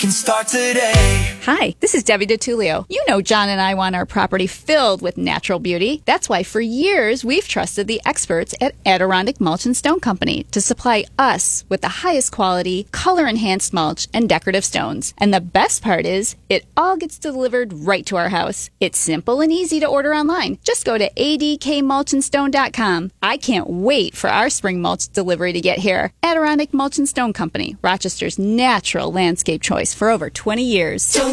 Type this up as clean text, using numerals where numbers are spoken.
can start today. Hi, this is Debbie DeTulio. You know John and I want our property filled with natural beauty. That's why for years we've trusted the experts at Adirondack Mulch and Stone Company to supply us with the highest quality, color-enhanced mulch and decorative stones. And the best part is, it all gets delivered right to our house. It's simple and easy to order online. Just go to adkmulchandstone.com. I can't wait for our spring mulch delivery to get here. Adirondack Mulch and Stone Company, Rochester's natural landscape choice for over 20 years.